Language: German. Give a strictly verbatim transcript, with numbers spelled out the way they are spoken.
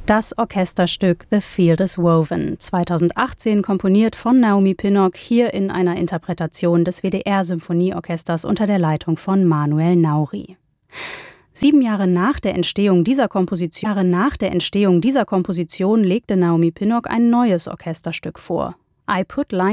Das Orchesterstück The Field is Woven, zweitausendachtzehn komponiert von Naomi Pinnock, hier in einer Interpretation des W D R-Symphonieorchesters unter der Leitung von Manuel Nauri. Sieben Jahre nach der Entstehung dieser Komposition, Jahre nach der Entstehung dieser Komposition legte Naomi Pinnock ein neues Orchesterstück vor. I Put Lines